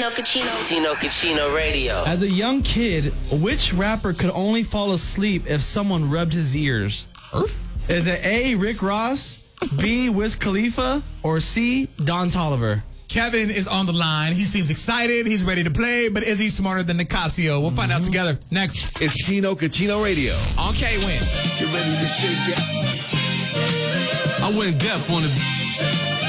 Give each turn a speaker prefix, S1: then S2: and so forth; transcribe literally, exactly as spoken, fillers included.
S1: Cucino. Tino Cucino Radio.
S2: As a young kid, which rapper could only fall asleep if someone rubbed his ears?
S3: Earth?
S2: Is it A, Rick Ross, B, Wiz Khalifa, or C, Don Toliver?
S3: Kevin is on the line. He seems excited. He's ready to play, but is he smarter than Nicasio? We'll find mm-hmm. out together. Next.
S4: It's Tino Cucino Radio.
S3: On K-Win.
S4: Get ready to shake it.
S5: I went deaf on the...